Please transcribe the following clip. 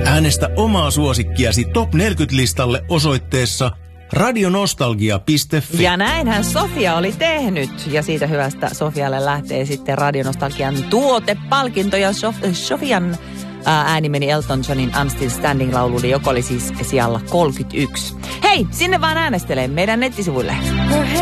Äänestä omaa suosikkiasi Top 40-listalle osoitteessa radionostalgia.fi. Ja näinhän Sofia oli tehnyt. Ja siitä hyvästä Sofialle lähtee sitten Radionostalgian tuotepalkinto. Ja Sofian ääni meni Elton Johnin I'm Still Standing-laululle, joka oli siis sijalla 31. Hei, sinne vaan äänestelee meidän nettisivuille.